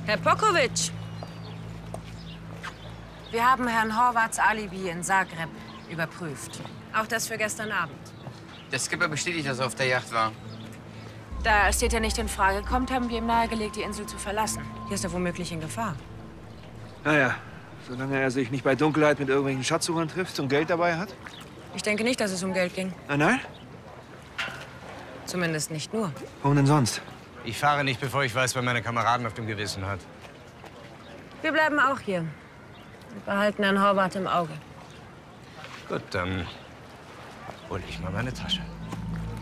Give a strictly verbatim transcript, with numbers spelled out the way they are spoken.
Herr Pokovic! Wir haben Herrn Horvaths Alibi in Zagreb überprüft. Auch das für gestern Abend. Der Skipper bestätigt, dass er auf der Yacht war. Da es ja nicht in Frage kommt, haben wir ihm nahegelegt, die Insel zu verlassen. Hier ist er womöglich in Gefahr. Naja, solange er sich nicht bei Dunkelheit mit irgendwelchen Schatzsuchern trifft und Geld dabei hat. Ich denke nicht, dass es um Geld ging. Nein, nein? Zumindest nicht nur. Warum denn sonst? Ich fahre nicht, bevor ich weiß, wer meine Kameraden auf dem Gewissen hat. Wir bleiben auch hier. Und behalten Herrn Horvath im Auge. Gut, dann hol ich mal meine Tasche.